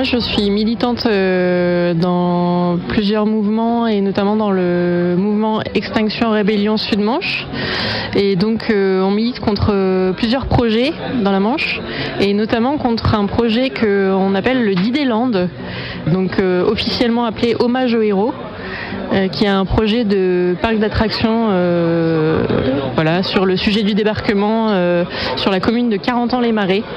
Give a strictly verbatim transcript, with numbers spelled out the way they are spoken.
moi je suis militante euh, dans plusieurs mouvements et notamment dans le mouvement Extinction Rébellion Sud-Manche. Et donc euh, on milite contre euh, plusieurs projets dans la Manche et notamment contre un projet qu'on appelle le Dideland, donc euh, officiellement appelé Hommage aux héros. Euh, qui est un projet de parc d'attractions euh, voilà, sur le sujet du débarquement euh, sur la commune de Carentan-les-Marais.